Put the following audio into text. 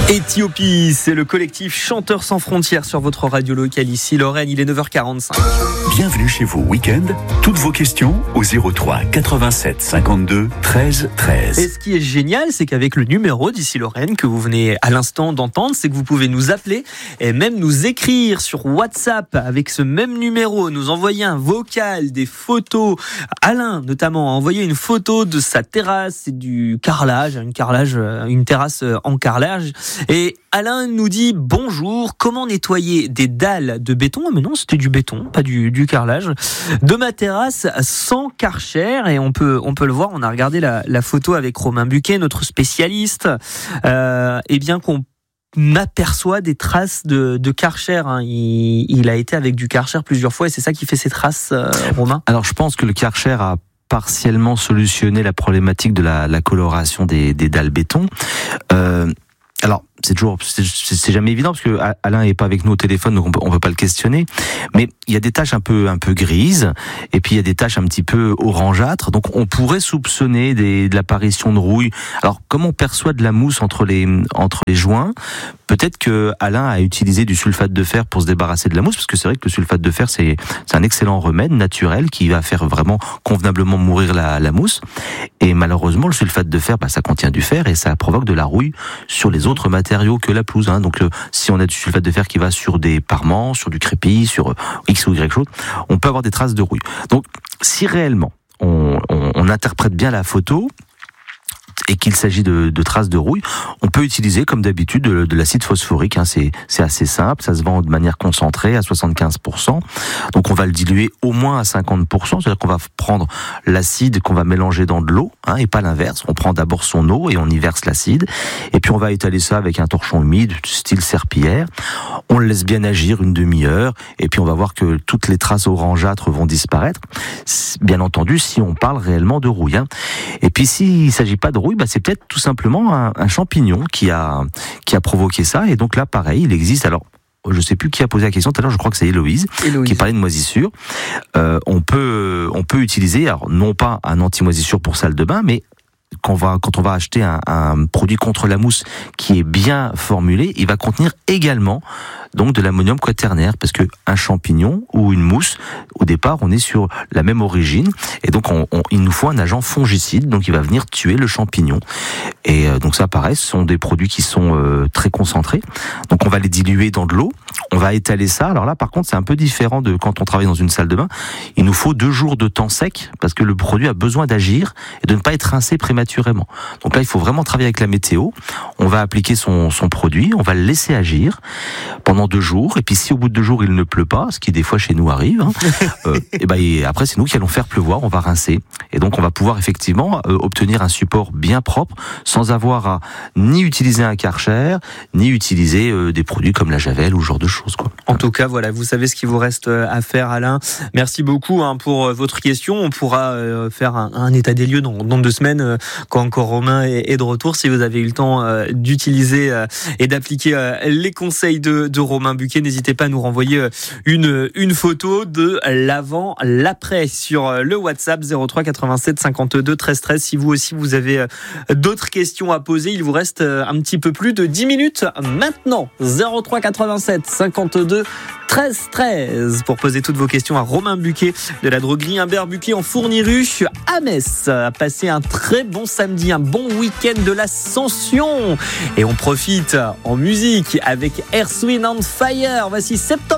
Éthiopie, c'est le collectif Chanteurs sans frontières sur votre radio locale ici. Lorraine, il est 9h45. Bienvenue chez vous, week-end. Toutes vos questions au 03 87 52 13 13. Et ce qui est génial, c'est qu'avec le numéro d'ici Lorraine que vous venez à l'instant d'entendre, c'est que vous pouvez nous appeler et même nous écrire sur WhatsApp avec ce même numéro, nous envoyer un vocal, des photos. Alain, notamment, a envoyé une photo de sa terrasse et du carrelage, une terrasse en carrelage. Et Alain nous dit bonjour, comment nettoyer des dalles de béton? Mais non, c'était du béton, pas du carrelage. De ma terrasse sans Karcher, et on peut le voir, on a regardé la photo avec Romain Buquet, notre spécialiste, et bien qu'on aperçoit des traces de Karcher. Il a été avec du Karcher plusieurs fois et c'est ça qui fait ces traces, Romain. Alors je pense que le Karcher a partiellement solutionné la problématique de la coloration des dalles béton. Alors, c'est jamais évident parce que Alain est pas avec nous au téléphone, donc on peut pas le questionner. Mais il y a des taches un peu grises, et puis il y a des taches un petit peu orangeâtres. Donc on pourrait soupçonner de l'apparition de rouille. Alors, comme on perçoit de la mousse entre les joints, peut-être que Alain a utilisé du sulfate de fer pour se débarrasser de la mousse, parce que c'est vrai que le sulfate de fer c'est un excellent remède naturel qui va faire vraiment convenablement mourir la mousse. Et malheureusement, le sulfate de fer, ça contient du fer et ça provoque de la rouille sur les autres matériaux que la pelouse. Donc si on a du sulfate de fer qui va sur des parements, sur du crépi, sur X ou Y chose, on peut avoir des traces de rouille. Donc si réellement on interprète bien la photo et qu'il s'agit de traces de rouille, on peut utiliser comme d'habitude de l'acide phosphorique. C'est assez simple, ça se vend de manière concentrée à 75%. Donc on va le diluer au moins à 50%, c'est-à-dire qu'on va prendre l'acide qu'on va mélanger dans de l'eau, et pas l'inverse. On prend d'abord son eau et on y verse l'acide, et puis on va étaler ça avec un torchon humide, style serpillière. On le laisse bien agir une demi-heure, et puis on va voir que toutes les traces orangeâtres vont disparaître. Bien entendu, si on parle réellement de rouille. Et puis s'il ne s'agit pas de rouille, c'est peut-être tout simplement un champignon qui a provoqué ça. Et donc là, pareil, il existe. Alors, je sais plus qui a posé la question tout à l'heure. Je crois que c'est Héloïse qui parlait de moisissure. On peut utiliser, alors non pas un anti-moisissure pour salle de bain, mais quand on va acheter un produit contre la mousse qui est bien formulé, il va contenir également donc de l'ammonium quaternaire, parce que un champignon ou une mousse, au départ, on est sur la même origine, et donc il nous faut un agent fongicide, donc il va venir tuer le champignon. Et donc ça, pareil, ce sont des produits qui sont très concentrés. Donc on va les diluer dans de l'eau, on va étaler ça. Alors là, par contre, c'est un peu différent de quand on travaille dans une salle de bain. Il nous faut 2 jours de temps sec, parce que le produit a besoin d'agir et de ne pas être rincé prématurément. Donc là, il faut vraiment travailler avec la météo. On va appliquer son produit, on va le laisser agir pendant 2 jours, et puis si au bout de 2 jours il ne pleut pas, ce qui des fois chez nous arrive, et après c'est nous qui allons faire pleuvoir, on va rincer, et donc on va pouvoir effectivement obtenir un support bien propre sans avoir à ni utiliser un Karcher, ni utiliser des produits comme la javel ou ce genre de choses, quoi. En tout cas, voilà, vous savez ce qu'il vous reste à faire, Alain. Merci beaucoup pour votre question. On pourra faire un état des lieux dans 2 semaines quand encore Romain est de retour, si vous avez eu le temps d'utiliser et d'appliquer les conseils de Romain Buquet. N'hésitez pas à nous renvoyer une photo de l'avant, l'après sur le WhatsApp 03 87 52 13 13. Si vous aussi vous avez d'autres questions à poser, il vous reste un petit peu plus de 10 minutes maintenant. 03 87 52 13 13 pour poser toutes vos questions à Romain Buquet de la droguerie Humbert Buquet en Fourniru à Metz. Passez un très bon samedi, un bon week-end de l'Ascension, et on profite en musique avec Earth, Wind & Fire. Voici Septembre.